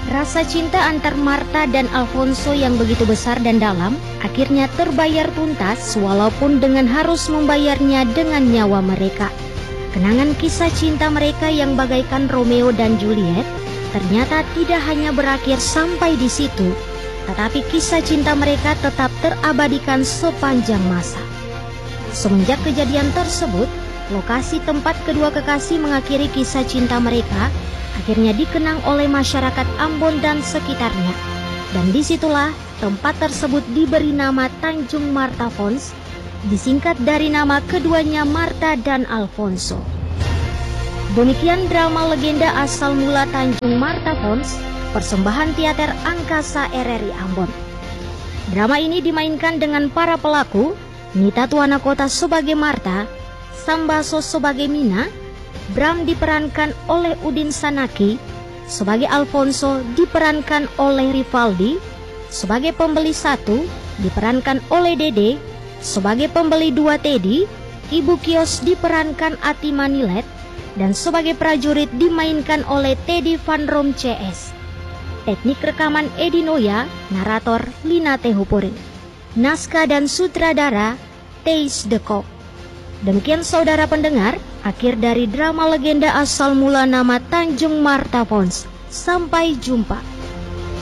Rasa cinta antar Martha dan Alfonso yang begitu besar dan dalam akhirnya terbayar tuntas walaupun dengan harus membayarnya dengan nyawa mereka. Kenangan kisah cinta mereka yang bagaikan Romeo dan Juliet ternyata tidak hanya berakhir sampai di situ, tetapi kisah cinta mereka tetap terabadikan sepanjang masa. Semenjak kejadian tersebut, lokasi tempat kedua kekasih mengakhiri kisah cinta mereka akhirnya dikenang oleh masyarakat Ambon dan sekitarnya. Dan disitulah tempat tersebut diberi nama Tanjung Martha Fonds, disingkat dari nama keduanya Martha dan Alfonso. Demikian drama legenda asal mula Tanjung Martha Fonds, persembahan teater Angkasa RRI Ambon. Drama ini dimainkan dengan para pelaku, Nita Tuanakota sebagai Martha, Sambaso sebagai Mina, Bram diperankan oleh Udin Sanaki, sebagai Alfonso diperankan oleh Rivaldi, sebagai pembeli 1 diperankan oleh Dede, sebagai pembeli 2 Teddy, Ibu Kios diperankan Ati Manilet, dan sebagai prajurit dimainkan oleh Teddy Van Rom CS. Teknik rekaman Edi Noya, narator Lina Tehupuring. Naskah dan sutradara Teis de Kock. Demikian saudara pendengar, akhir dari drama legenda asal mula nama Tanjung Martha Fonds. Sampai jumpa.